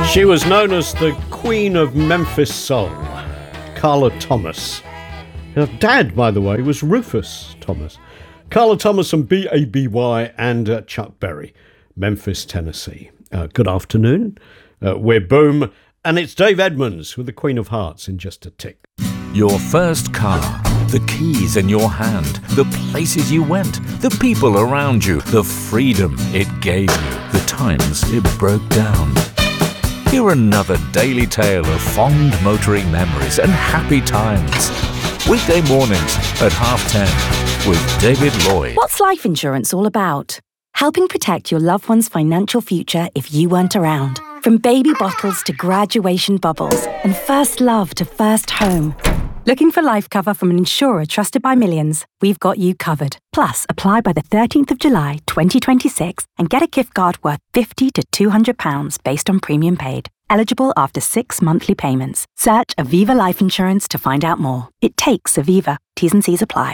She was known as the Queen of Memphis Soul, Carla Thomas. Her dad, by the way, was Rufus Thomas. Carla Thomas and B.A.B.Y. and Chuck Berry, Memphis, Tennessee. Good afternoon. We're Boom, and it's Dave Edmunds with the Queen of Hearts in just a tick. Your first car, the keys in your hand, the places you went, the people around you, the freedom it gave you, the times it broke down. Hear another daily tale of fond motoring memories and happy times. Weekday mornings at 10:30 with David Lloyd. What's life insurance all about? Helping protect your loved one's financial future if you weren't around. From baby bottles to graduation bubbles and first love to first home. Looking for life cover from an insurer trusted by millions? We've got you covered. Plus, apply by the 13th of July 2026 and get a gift card worth £50 to £200 based on premium paid. Eligible after 6 monthly payments. Search Aviva Life Insurance to find out more. It takes Aviva. T's and C's apply.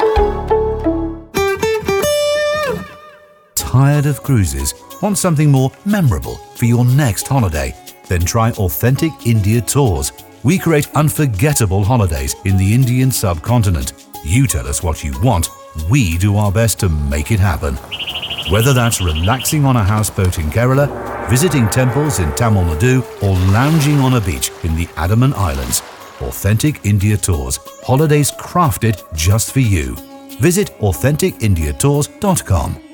Tired of cruises? Want something more memorable for your next holiday? Then try Authentic India Tours. We create unforgettable holidays in the Indian subcontinent. You tell us what you want, we do our best to make it happen. Whether that's relaxing on a houseboat in Kerala, visiting temples in Tamil Nadu, or lounging on a beach in the Andaman Islands, Authentic India Tours. Holidays crafted just for you. Visit AuthenticIndiaTours.com.